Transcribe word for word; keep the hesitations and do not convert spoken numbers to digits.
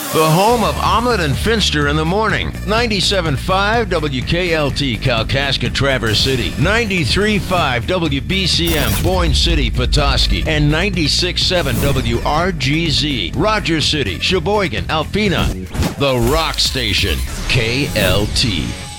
The home of Omelet and Finster in the morning. ninety-seven point five W K L T Kalkaska Traverse City. ninety-three point five W B C M Boyne City Petoskey. And ninety-six point seven W R G Z Rogers City, Sheboygan, Alpena. The Rock Station. K L T.